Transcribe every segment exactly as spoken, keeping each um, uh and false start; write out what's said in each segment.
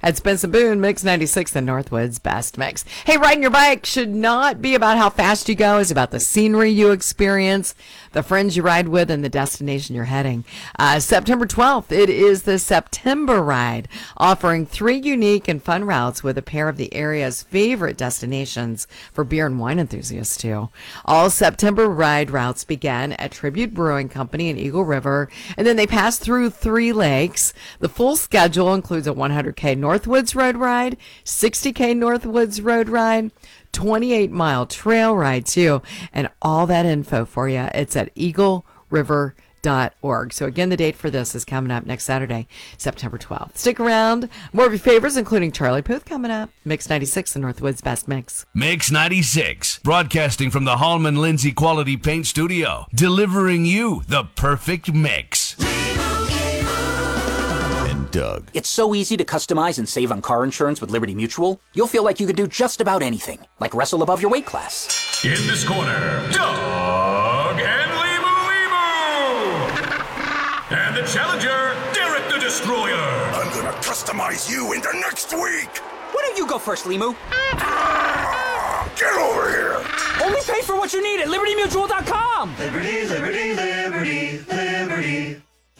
At Spence and Boone, Mix ninety-six, and Northwood's best mix. Hey, riding your bike should not be about how fast you go. It's about the scenery you experience, the friends you ride with, and the destination you're heading. Uh, September twelfth, it is the September Ride, offering three unique and fun routes with a pair of the area's favorite destinations for beer and wine enthusiasts, too. All September Ride routes began at Tribute Brewing Company in Eagle River, and then they pass through three lakes. The full schedule includes a one hundred K Northwoods Road Ride, sixty K Northwoods Road Ride, twenty-eight mile trail ride, too, and all that info for you. It's at eagle river dot org. So again, the date for this is coming up next Saturday, September twelfth. Stick around. More of your favorites, including Charlie Puth, coming up. Mix ninety-six and Northwood's best mix. Mix ninety-six, broadcasting from the Hallman Lindsay Quality Paint Studio, delivering you the perfect mix. And Doug. It's so easy to customize and save on car insurance with Liberty Mutual. You'll feel like you could do just about anything, like wrestle above your weight class. In this corner, Doug and And the challenger, Derek the Destroyer. I'm gonna customize you into next week. Why don't you go first, Limu? Ah, get over here. Only pay for what you need at liberty mutual dot com. Liberty, liberty, liberty, liberty.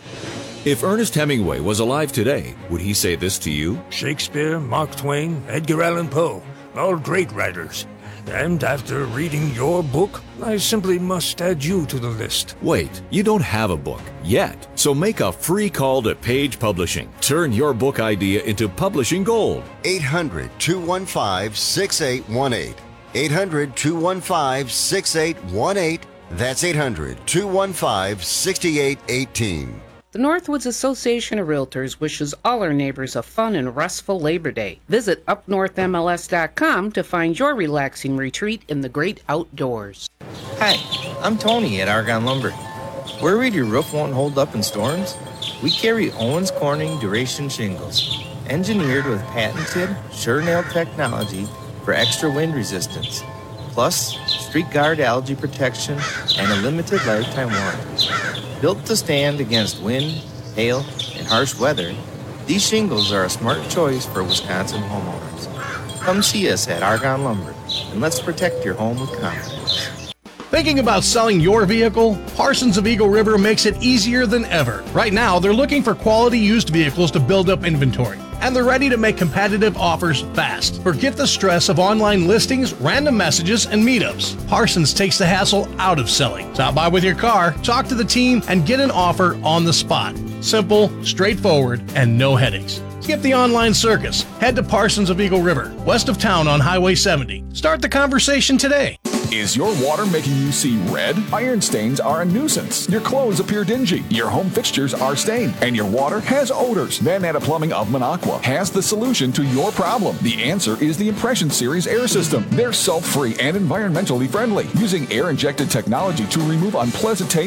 If Ernest Hemingway was alive today, would he say this to you? Shakespeare, Mark Twain, Edgar Allan Poe, all great writers. And after reading your book, I simply must add you to the list. Wait, you don't have a book yet. So make a free call to Page Publishing. Turn your book idea into publishing gold. eight hundred, two one five, six eight one eight. eight hundred, two one five, six eight one eight. That's eight hundred, two one five, six eight one eight. The Northwoods Association of Realtors wishes all our neighbors a fun and restful Labor Day. Visit up north M L S dot com to find your relaxing retreat in the great outdoors. Hi, I'm Tony at Argonne Lumber. Worried your roof won't hold up in storms? We carry Owens Corning Duration Shingles, engineered with patented Sure-Nail technology for extra wind resistance, plus Street Guard algae protection and a limited lifetime warranty. Built to stand against wind, hail, and harsh weather, these shingles are a smart choice for Wisconsin homeowners. Come see us at Argonne Lumber, and let's protect your home with confidence. Thinking about selling your vehicle? Parsons of Eagle River makes it easier than ever. Right now, they're looking for quality used vehicles to build up inventory, and they're ready to make competitive offers fast. Forget the stress of online listings, random messages, and meetups. Parsons takes the hassle out of selling. Stop by with your car, talk to the team, and get an offer on the spot. Simple, straightforward, and no headaches. Skip the online circus. Head to Parsons of Eagle River, west of town on Highway seventy. Start the conversation today. Is your water making you see red? Iron stains are a nuisance. Your clothes appear dingy. Your home fixtures are stained. And your water has odors. Van Plumbing of Minocqua has the solution to your problem. The answer is the Impression Series air system. They're sulfur-free and environmentally friendly, using air-injected technology to remove unpleasant taste